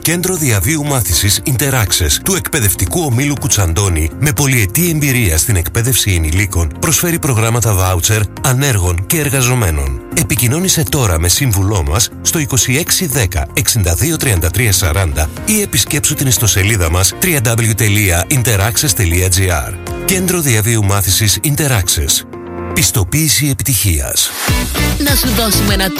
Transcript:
Κέντρο Διαβίου Μάθησης Interaccess του Εκπαιδευτικού Ομίλου Κουτσαντώνη, με πολυετή εμπειρία στην εκπαίδευση ενηλίκων, προσφέρει προγράμματα βάουτσερ ανέργων και εργαζομένων. Επικοινώνησε τώρα με σύμβουλό μας στο 2610 62 33 40 ή επισκέψου την ιστοσελίδα μας www.interaccess.gr. Κέντρο Διαβίου Μάθησης Interaccess. Πιστοποίηση επιτυχίας. Να σου δώσουμε ένα